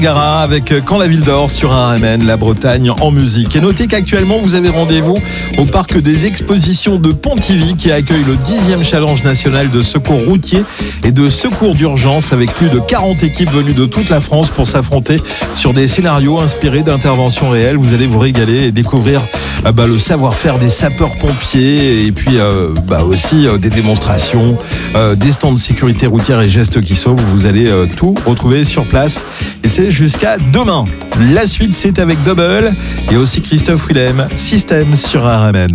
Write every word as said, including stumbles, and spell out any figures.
Gara avec Quand la ville dort sur R M N, la Bretagne en musique. Et notez qu'actuellement vous avez rendez-vous au parc des expositions de Pontivy qui accueille le dixième challenge national de secours routier et de secours d'urgence avec plus de quarante équipes venues de toute la France pour s'affronter sur des scénarios inspirés d'interventions réelles. Vous allez vous régaler et découvrir euh, bah, le savoir-faire des sapeurs-pompiers et puis euh, bah, aussi euh, des démonstrations, euh, des stands de sécurité routière et gestes qui sauvent. Vous allez euh, tout retrouver sur place et c'est jusqu'à demain. La suite, c'est avec Double et aussi Christophe Willem, Système sur R M N.